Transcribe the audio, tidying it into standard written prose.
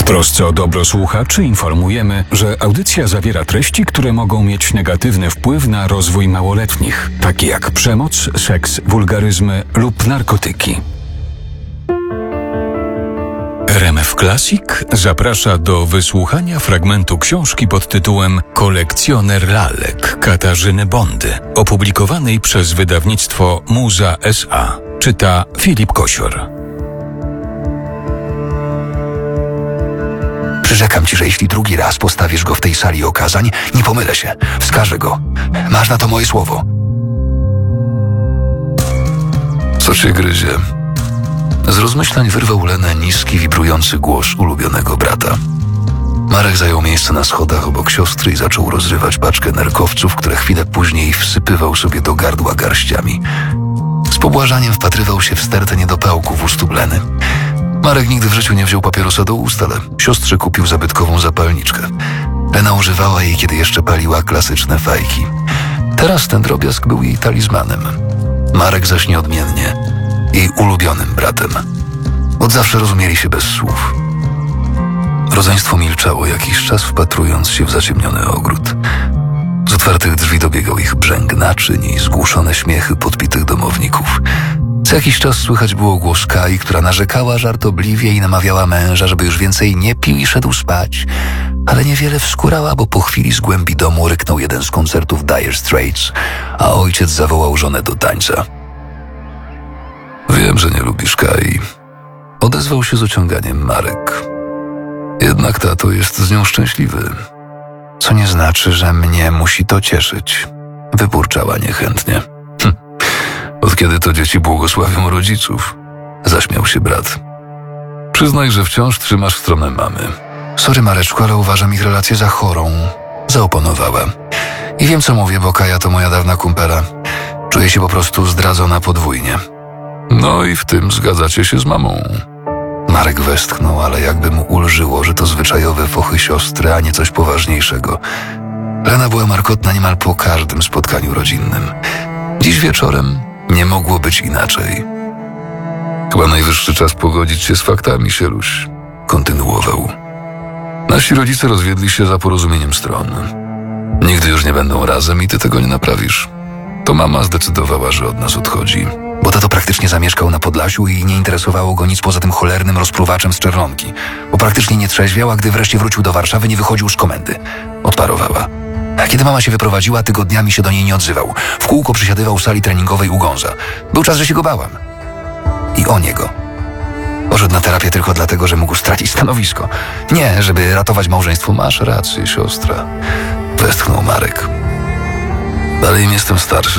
trosce o dobro słuchaczy informujemy, że audycja zawiera treści, które mogą mieć negatywny wpływ na rozwój małoletnich, takie jak przemoc, seks, wulgaryzmy lub narkotyki. RMF Classic zaprasza do wysłuchania fragmentu książki pod tytułem Kolekcjoner lalek Katarzyny Bondy, opublikowanej przez wydawnictwo Muza S.A. Czyta Filip Kosior. Przyrzekam ci, że jeśli drugi raz postawisz go w tej sali okazań, nie pomylę się. Wskażę go. Masz na to moje słowo. Co cię gryzie? Z rozmyślań wyrwał Lenę niski, wibrujący głos ulubionego brata. Marek zajął miejsce na schodach obok siostry i zaczął rozrywać paczkę nerkowców, które chwilę później wsypywał sobie do gardła garściami. Z pobłażaniem wpatrywał się w stertę niedopałków u stóp Leny. Marek nigdy w życiu nie wziął papierosa do ust, ale siostrze kupił zabytkową zapalniczkę. Lena używała jej, kiedy jeszcze paliła klasyczne fajki. Teraz ten drobiazg był jej talizmanem. Marek zaś nieodmiennie jej ulubionym bratem. Od zawsze rozumieli się bez słów. Rodzeństwo milczało jakiś czas, wpatrując się w zaciemniony ogród. Z otwartych drzwi dobiegał ich brzęk naczyń i zgłuszone śmiechy podpitych domowników. Co jakiś czas słychać było głos Kai, która narzekała żartobliwie i namawiała męża, żeby już więcej nie pił i szedł spać, ale niewiele wskórała, bo po chwili z głębi domu ryknął jeden z koncertów Dire Straits, a ojciec zawołał żonę do tańca. Wiem, że nie lubisz Kai. Odezwał się z ociąganiem Marek. Jednak tato jest z nią szczęśliwy. Co nie znaczy, że mnie musi to cieszyć. Wyburczała niechętnie. Od kiedy to dzieci błogosławią rodziców? Zaśmiał się brat. Przyznaj, że wciąż trzymasz stronę mamy. Sorry, Mareczku, ale uważam ich relację za chorą. Zaoponowała. I wiem, co mówię, bo Kaja to moja dawna kumpela. Czuję się po prostu zdradzona podwójnie. No i w tym zgadzacie się z mamą. Marek westchnął, ale jakby mu ulżyło, że to zwyczajowe fochy siostry, a nie coś poważniejszego. Lena była markotna niemal po każdym spotkaniu rodzinnym. Dziś wieczorem nie mogło być inaczej. Chyba najwyższy czas pogodzić się z faktami, Sieluś. Kontynuował. Nasi rodzice rozwiedli się za porozumieniem stron. Nigdy już nie będą razem i ty tego nie naprawisz. To mama zdecydowała, że od nas odchodzi. Bo tato praktycznie zamieszkał na Podlasiu i nie interesowało go nic poza tym cholernym rozpruwaczem z Czerwonki. Bo praktycznie nie trzeźwiał, a gdy wreszcie wrócił do Warszawy, nie wychodził z komendy. Odparowała. A kiedy mama się wyprowadziła, tygodniami się do niej nie odzywał. W kółko przysiadywał w sali treningowej u Gonza. Był czas, że się go bałam. I o niego. Poszedł na terapię tylko dlatego, że mógł stracić stanowisko. Nie, żeby ratować małżeństwo. Masz rację, siostra. Westchnął Marek. Ale im jestem starszy,